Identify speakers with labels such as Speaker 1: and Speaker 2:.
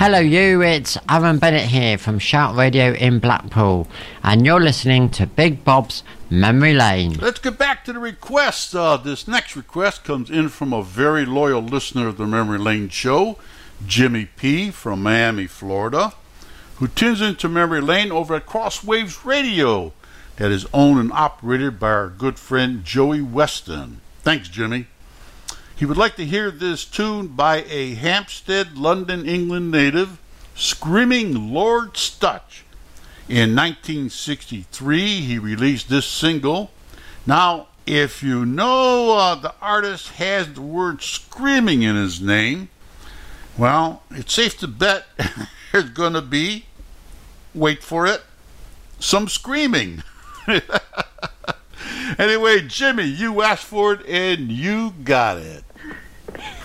Speaker 1: Hello you, it's Aaron Bennett here from Shout Radio in Blackpool, and you're listening to Big Bob's Memory Lane.
Speaker 2: Let's get back to the request. This next request comes in from a very loyal listener of the Memory Lane show, Jimmy P. from Miami, Florida, who tunes into Memory Lane over at Crosswaves Radio, that is owned and operated by our good friend Joey Weston. Thanks, Jimmy. He would like to hear this tune by a Hampstead, London, England native, Screaming Lord Stutch. In 1963, he released this single. Now, if you know the artist has the word screaming in his name, well, it's safe to bet there's going to be, wait for it, some screaming. Anyway, Jimmy, you asked for it and you got it.